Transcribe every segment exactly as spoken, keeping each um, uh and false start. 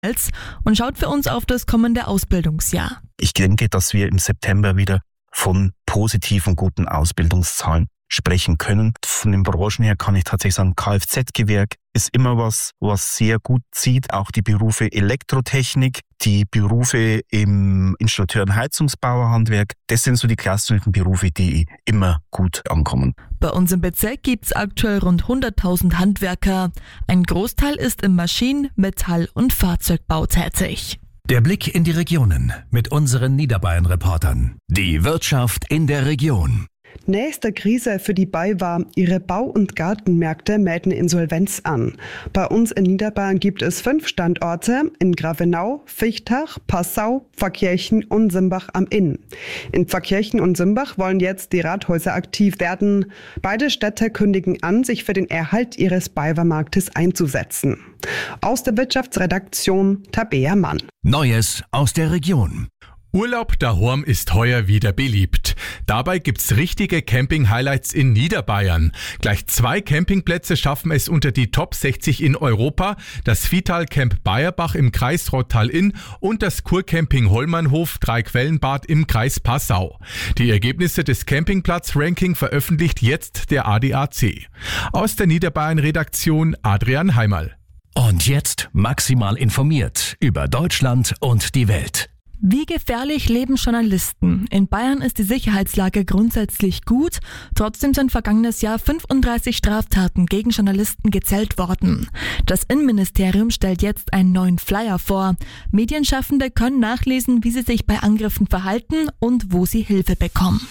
und schaut für uns auf das kommende Ausbildungsjahr. Ich denke, dass wir im September wieder von positiven, guten Ausbildungszahlen sprechen können. Von den Branchen her kann ich tatsächlich sagen, Kfz-Gewerk ist immer was, was sehr gut zieht. Auch die Berufe Elektrotechnik, die Berufe im Installateur- und Heizungsbauerhandwerk, das sind so die klassischen Berufe, die immer gut ankommen. Bei uns im Bezirk gibt es aktuell rund hunderttausend Handwerker. Ein Großteil ist im Maschinen-, Metall- und Fahrzeugbau tätig. Der Blick in die Regionen mit unseren Niederbayern-Reportern. Die Wirtschaft in der Region. Nächste Krise für die BayWa. Ihre Bau- und Gartenmärkte melden Insolvenz an. Bei uns in Niederbayern gibt es fünf Standorte in Gravenau, Fichtach, Passau, Pfarrkirchen und Simbach am Inn. In Pfarrkirchen und Simbach wollen jetzt die Rathäuser aktiv werden. Beide Städte kündigen an, sich für den Erhalt ihres BayWa-Marktes einzusetzen. Aus der Wirtschaftsredaktion Tabea Mann. Neues aus der Region. Urlaub daheim ist heuer wieder beliebt. Dabei gibt's richtige Camping-Highlights in Niederbayern. Gleich zwei Campingplätze schaffen es unter die Top sechzig in Europa. Das Vital Camp Bayerbach im Kreis Rottal-Inn und das Kurcamping Hollmannhof Dreiquellenbad im Kreis Passau. Die Ergebnisse des Campingplatz-Ranking veröffentlicht jetzt der A D A C. Aus der Niederbayern-Redaktion Adrian Heimerl. Und jetzt maximal informiert über Deutschland und die Welt. Wie gefährlich leben Journalisten? In Bayern ist die Sicherheitslage grundsätzlich gut. Trotzdem sind vergangenes Jahr fünfunddreißig Straftaten gegen Journalisten gezählt worden. Das Innenministerium stellt jetzt einen neuen Flyer vor. Medienschaffende können nachlesen, wie sie sich bei Angriffen verhalten und wo sie Hilfe bekommen.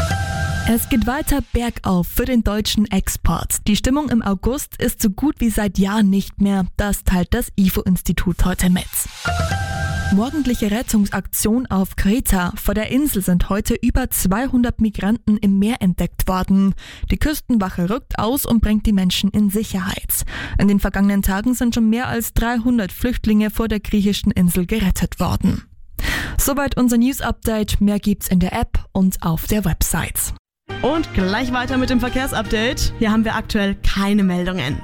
Es geht weiter bergauf für den deutschen Export. Die Stimmung im August ist so gut wie seit Jahren nicht mehr. Das teilt das I F O-Institut heute mit. Morgendliche Rettungsaktion auf Kreta. Vor der Insel sind heute über zweihundert Migranten im Meer entdeckt worden. Die Küstenwache rückt aus und bringt die Menschen in Sicherheit. In den vergangenen Tagen sind schon mehr als dreihundert Flüchtlinge vor der griechischen Insel gerettet worden. Soweit unser News-Update. Mehr gibt's in der App und auf der Website. Und gleich weiter mit dem Verkehrsupdate. Hier haben wir aktuell keine Meldungen.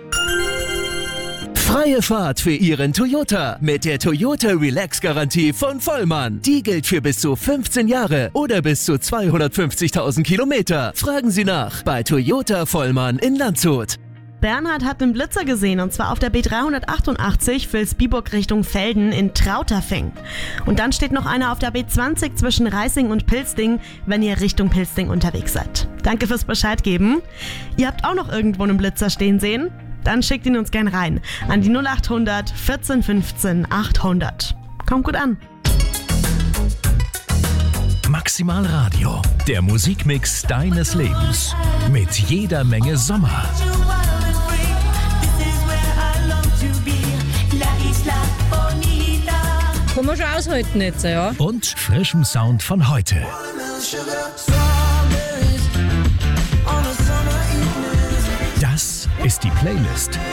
Freie Fahrt für Ihren Toyota mit der Toyota Relax Garantie von Vollmann. Die gilt für bis zu fünfzehn Jahre oder bis zu zweihundertfünfzigtausend Kilometer. Fragen Sie nach bei Toyota Vollmann in Landshut. Bernhard hat einen Blitzer gesehen, und zwar auf der B dreihundertachtundachtzig Vilsbiburg Richtung Velden in Trauterfing. Und dann steht noch einer auf der B zwanzig zwischen Reising und Pilsting, wenn ihr Richtung Pilsting unterwegs seid. Danke fürs Bescheid geben. Ihr habt auch noch irgendwo einen Blitzer stehen sehen? Dann schickt ihn uns gern rein an die null achthundert vierzehn fünfzehn achthundert. Kommt gut an. Maximal Radio, der Musikmix deines Lebens. Mit jeder Menge Sommer. Kann man schon aushalten jetzt, ja. Und frischem Sound von heute. Das ist die Playlist